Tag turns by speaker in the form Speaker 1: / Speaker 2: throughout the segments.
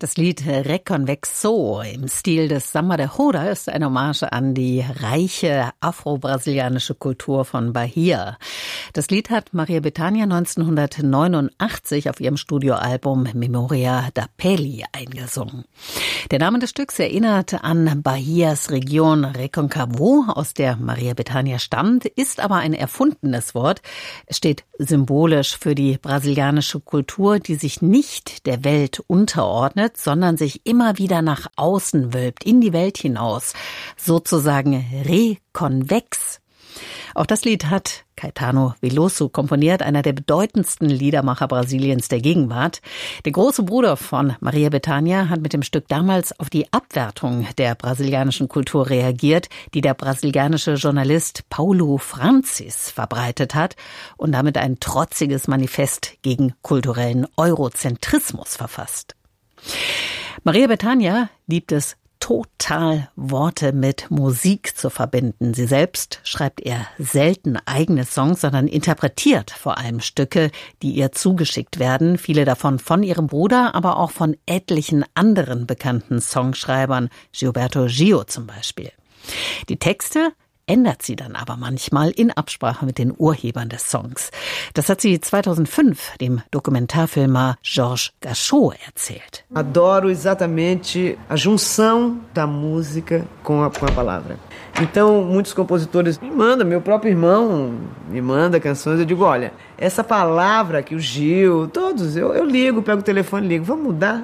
Speaker 1: Das Lied Reconvexo im Stil des Samba de Roda ist eine Hommage an die reiche afro-brasilianische Kultur von Bahia. Das Lied hat Maria Bethânia 1989 auf ihrem Studioalbum Memoria da Pele eingesungen. Der Name des Stücks erinnert an Bahias Region Recôncavo, aus der Maria Bethânia stammt, ist aber ein erfundenes Wort. Es steht symbolisch für die brasilianische Kultur, die sich nicht der Welt unterordnet, sondern sich immer wieder nach außen wölbt, in die Welt hinaus, sozusagen rekonvex. Auch das Lied hat Caetano Veloso komponiert, einer der bedeutendsten Liedermacher Brasiliens der Gegenwart. Der große Bruder von Maria Bethânia hat mit dem Stück damals auf die Abwertung der brasilianischen Kultur reagiert, die der brasilianische Journalist Paulo Francis verbreitet hat und damit ein trotziges Manifest gegen kulturellen Eurozentrismus verfasst. Maria Bethânia liebt es total, Worte mit Musik zu verbinden. Sie selbst schreibt eher selten eigene Songs, sondern interpretiert vor allem Stücke, die ihr zugeschickt werden. Viele davon von ihrem Bruder, aber auch von etlichen anderen bekannten Songschreibern, Gilberto Gil zum Beispiel. Die Texte ändert sie dann aber manchmal in Absprache mit den Urhebern des Songs. Das hat sie 2005 dem Dokumentarfilmer Jorge Gachot erzählt.
Speaker 2: Adoro exatamente a junção da música com a palavra. Então, muitos compositores me mandam, meu próprio irmão me manda canções, eu digo, olha, essa palavra que o Gil, todos, eu ligo, pego o telefone e ligo, vamos mudar?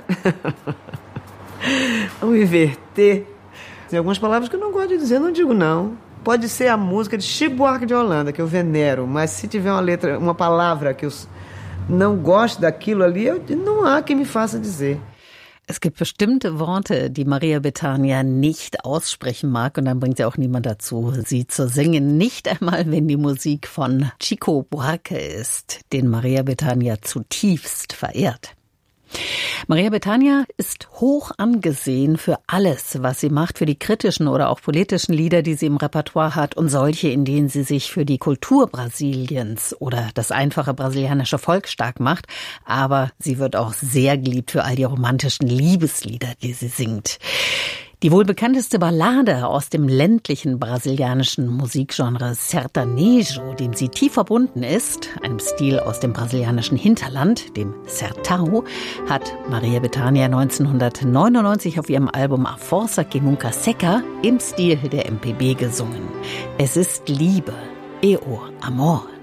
Speaker 2: Vamos inverter? Tem algumas palavras que eu não gosto de dizer, não digo não. Pode ser a música de Chico Buarque de Holanda, que eu venero, mas se tiver uma letra, uma palavra que eu não gosto daquilo ali, não há quem me faça dizer.
Speaker 1: Es gibt bestimmte Worte, die Maria Bethânia nicht aussprechen mag, und dann bringt ja auch niemand dazu, sie zu singen. Nicht einmal, wenn die Musik von Chico Buarque ist, den Maria Bethânia zutiefst verehrt. Maria Bethânia ist hoch angesehen für alles, was sie macht, für die kritischen oder auch politischen Lieder, die sie im Repertoire hat und solche, in denen sie sich für die Kultur Brasiliens oder das einfache brasilianische Volk stark macht. Aber sie wird auch sehr geliebt für all die romantischen Liebeslieder, die sie singt. Die wohl bekannteste Ballade aus dem ländlichen brasilianischen Musikgenre Sertanejo, dem sie tief verbunden ist, einem Stil aus dem brasilianischen Hinterland, dem Sertão, hat Maria Bethânia 1999 auf ihrem Album A Força que Nunca Seca im Stil der MPB gesungen. Es ist Liebe, o amor.